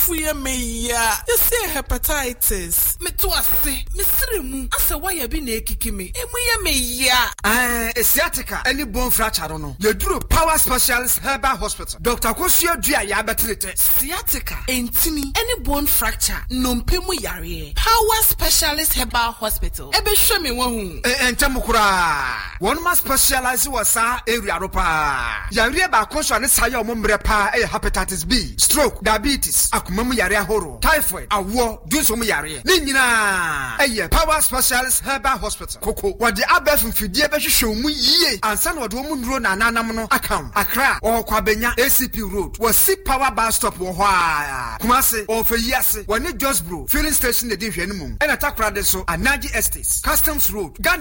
fuye meya. You say hepatitis. Me to ase. Me sremu. Ase why bi na ekiki me. Emuye meya. Sciatica. Any bone fracture no. You do Power Specialist Herbal Hospital. Dr. Kosio Dua ya betrete. Sciatica. Entini. Any bone fracture. Nompemu yare. Power Specialist Herbal Hospital. Ebe show me one. Entemukura. One must specialize was area ropa. Yare ba konso ne sayo mombre pa hepatitis B, stroke, diabetes, akumamu yare horo, typhoid, awo, dunso mu yare. Ni nyina Power Specialist Herbal Hospital. Koko wode abef mfidie be hwehwe mu yie. Ansa na wode mu nduro na nanam no akam. Accra or Kwabenya ACP Road. Was Power Bar Stop wo ho a. Kumase or for yase. Wani Just Bro filling station de hwe no mu. And Atakrade so Anaji Estates, Customs Road.